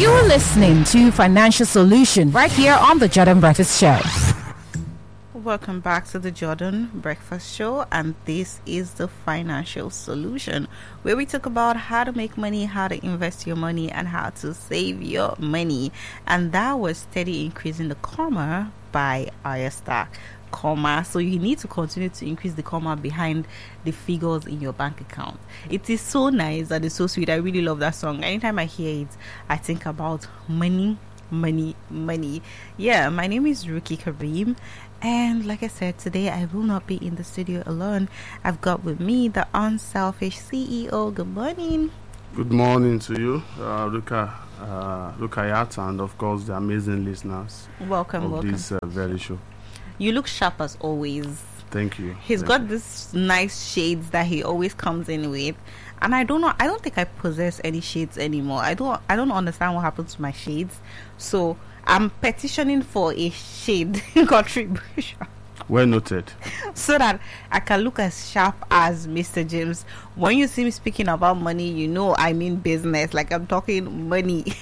You're listening to Financial Solution right here on the Jordan Breakfast Show. Welcome back to the Jordan Breakfast Show, and this is the Financial Solution, where we talk about how to make money, how to invest your money, and how to save your money. And that was steady increase in the comma by Ayesta. Comma, so you need to continue to increase the comma behind the figures in your bank account. It is so nice and it's so sweet. I really love that song. Anytime I hear it, I think about money. Yeah, my name is Ruki Kareem, and like I said, today I will not be in the studio alone. I've got with me the Unselfish CEO. Good morning. Good morning to you, Rukayat, and of course the amazing listeners. Welcome. This very show. You look sharp as always. Thank you. He's got this nice shades that he always comes in with, and I don't think I possess any shades anymore. I don't understand what happened to my shades, so I'm petitioning for a shade contribution. Well noted. So that I can look as sharp as Mr. James. When you see me speaking about money, you know I mean business, like I'm talking money.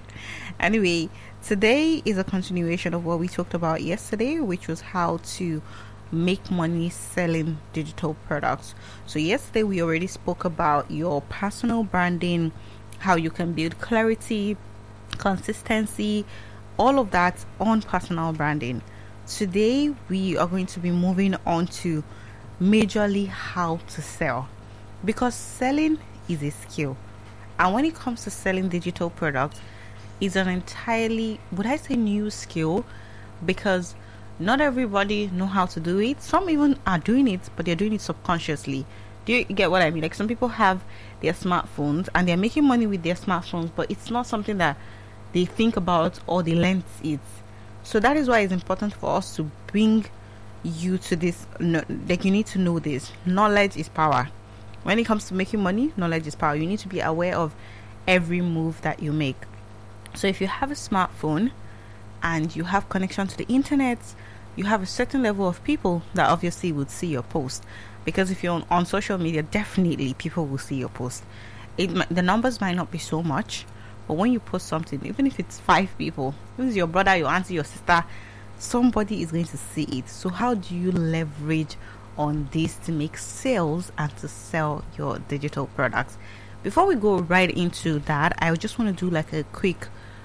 Anyway, today is a continuation of what we talked about yesterday, which was how to make money selling digital products. So yesterday we already spoke about your personal branding, how you can build clarity, consistency, all of that on personal branding. Today we are going to be moving on to majorly how to sell, because selling is a skill, and when it comes to selling digital products, it's an entirely, would I say, new skill, because not everybody know how to do it. Some even are doing it, but they're doing it subconsciously. Do you get what I mean? Like, some people have their smartphones and they're making money with their smartphones, but it's not something that they think about or they learn it. So that is why it's important for us to bring you to this. Like, you need to know this. Knowledge is power. When it comes to making money, knowledge is power. You need to be aware of every move that you make. So if you have a smartphone and you have connection to the internet, you have a certain level of people that obviously would see your post, because if you're on social media, definitely people will see your post. The numbers might not be so much, but when you post something, even if it's 5 people, if it's your brother, your auntie, your sister, somebody is going to see it. So how do you leverage on this to make sales and to sell your digital products? Before we go right into that, I just want to do like a quick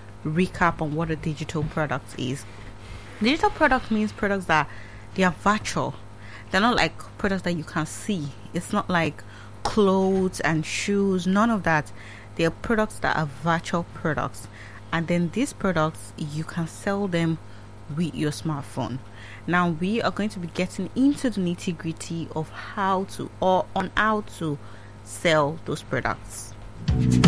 recap on what a digital product is. Digital product means products that they are virtual. They're not like products that you can see. It's not like clothes and shoes, none of that. They are products that are virtual products, and then these products you can sell them with your smartphone. Now we are going to be getting into the nitty-gritty of how to sell those products.